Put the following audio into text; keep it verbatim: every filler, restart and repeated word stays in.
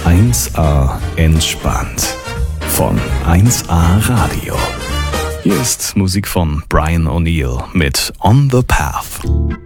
eins A entspannt von eins A Radio. Hier ist Musik von Brian O'Neill mit On the Path.